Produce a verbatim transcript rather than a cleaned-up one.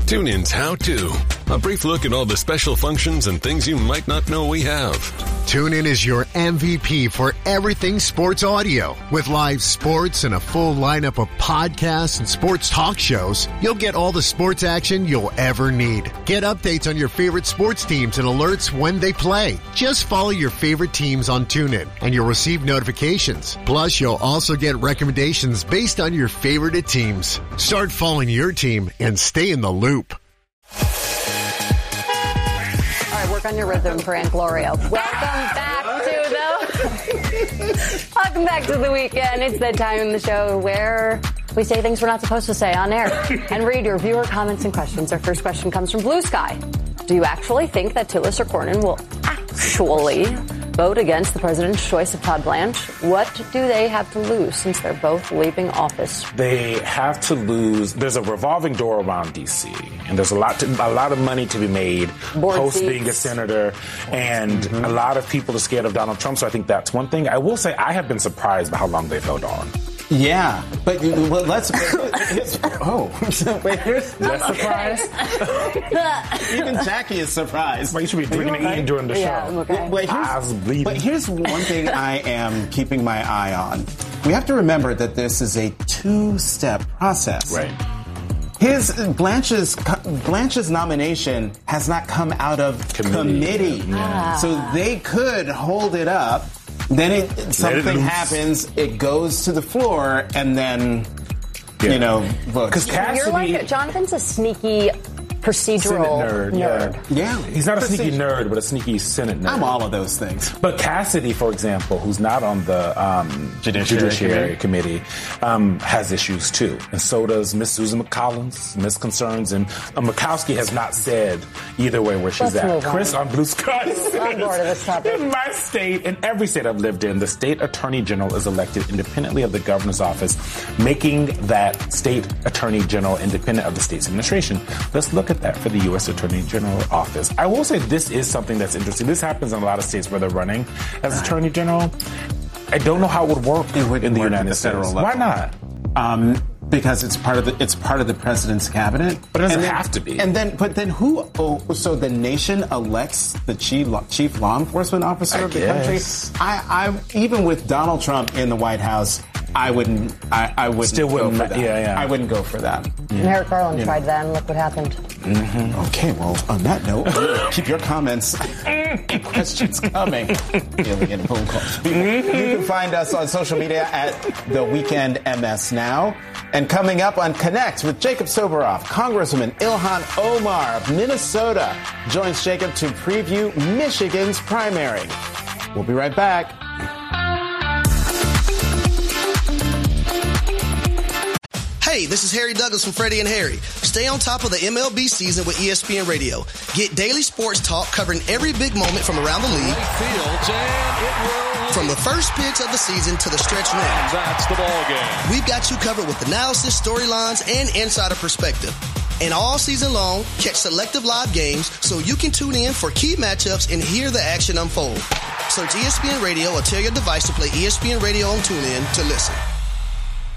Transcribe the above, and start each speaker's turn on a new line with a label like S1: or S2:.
S1: TuneIn's How To. A brief look at all the special functions and things you might not know we have.
S2: TuneIn is your M V P for everything sports audio. With live sports and a full lineup of podcasts and sports talk shows, you'll get all the sports action you'll ever need. Get updates on your favorite sports teams and alerts when they play. Just follow your favorite teams on TuneIn, and you'll receive notifications. Plus, you'll also get recommendations based on your favorite teams. Start following your team and stay in the loop.
S3: Work on your rhythm for Aunt Gloria. Welcome back to the Welcome back to the weekend. It's that time in the show where we say things we're not supposed to say on air and read your viewer comments and questions. Our first question comes from Blue Sky. Do you actually think that Tillis or Cornyn will actually vote against the president's choice of Todd Blanche? What do they have to lose since they're both leaving office?
S4: They have to lose. There's a revolving door around D C, and there's a lot to, a lot of money to be made
S3: Board
S4: post
S3: seats.
S4: being a senator, and mm-hmm. a lot of people are scared of Donald Trump. So I think that's one thing. I will say I have been surprised by how long they've held on.
S5: Yeah, but well, let's. Oh, wait, here's
S4: less surprised.
S5: Even Jackie is surprised.
S4: Well, you should be drinking and eating during the
S3: yeah,
S4: show.
S3: Okay.
S5: Wait, here's, but here's one thing I am keeping my eye on. We have to remember that this is a two-step process.
S4: Right.
S5: His Blanche's Blanche's nomination has not come out of committee, committee.
S3: Yeah.
S5: So they could hold it up. Then it, something it happens, it goes to the floor, and then, yeah. you know, vote.
S4: Because
S3: You're like, Jonathan's a sneaky procedural
S4: nerd.
S3: nerd.
S5: Yeah.
S4: yeah. He's not a sneaky nerd, but a sneaky Senate nerd.
S5: I'm all of those things.
S4: But Cassidy, for example, who's not on the um, Judiciary, Judiciary Committee, um, has issues too. And so does Miss Susan McCollins, Miss Concerns. And uh, Murkowski has not said either way where she's
S3: Let's
S4: at. Chris on Blue Sky
S3: on board of this topic.
S4: In my state, in every state I've lived in, the state attorney general is elected independently of the governor's office, making that state attorney general independent of the state's administration. Let's look at that for the U S Attorney General office. I will say this is something that's interesting. This happens in a lot of states where they're running as Attorney General. I don't know how it would work
S5: it would
S4: in the
S5: work
S4: United
S5: at the
S4: States.
S5: federal level.
S4: Why not?
S5: Um, because it's part of the it's part of the president's cabinet.
S4: But it doesn't
S5: and then,
S4: have to be.
S5: And then, but then who? Oh, so the nation elects the chief chief law enforcement officer
S4: I
S5: of the
S4: guess.
S5: country. I, I even with Donald Trump in the White House, I wouldn't. I, I wouldn't
S4: Still
S5: go
S4: wouldn't,
S5: for that.
S4: yeah, yeah.
S5: I wouldn't go for that.
S3: Yeah. Merrick Garland
S5: You
S3: tried
S5: know.
S3: that, and look what happened.
S5: Mm-hmm. Okay, well, on that note, keep your comments and questions coming. Alien phone calls. You can find us on social media at The Weekend M S Now. And coming up on Connect with Jacob Soboroff, Congresswoman Ilhan Omar of Minnesota joins Jacob to preview Michigan's primary. We'll be right back.
S6: Hey, this is Harry Douglas from Freddie and Harry. Stay on top of the M L B season with E S P N Radio. Get daily sports talk covering every big moment from around the league. From the first pitch of the season to the stretch run.
S7: That's the ball game.
S6: We've got you covered with analysis, storylines, and insider perspective. And all season long, catch selective live games so you can tune in for key matchups and hear the action unfold. Search E S P N Radio or tell your device to play E S P N Radio on TuneIn to listen.